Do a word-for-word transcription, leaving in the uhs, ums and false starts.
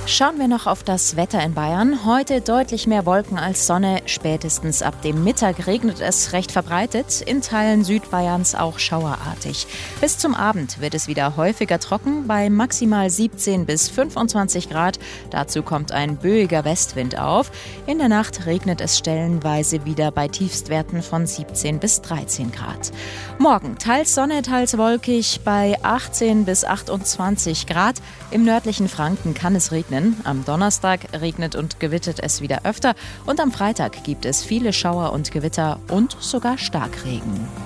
Schauen wir noch auf das Wetter in Bayern. Heute deutlich mehr Wolken als Sonne. Spätestens ab dem Mittag regnet es recht verbreitet. In Teilen Südbayerns auch schauerartig. Bis zum Abend wird es wieder häufiger trocken, bei maximal siebzehn bis fünfundzwanzig Grad. Dazu kommt ein böiger Westwind auf. In der Nacht regnet es stellenweise wieder bei Tiefstwerten von siebzehn bis dreizehn Grad. Morgen teils Sonne, teils wolkig bei achtzehn bis achtundzwanzig Grad. Im nördlichen Franken kann es regnen. Am Donnerstag regnet und gewittert es wieder öfter und am Freitag gibt es viele Schauer und Gewitter und sogar Starkregen.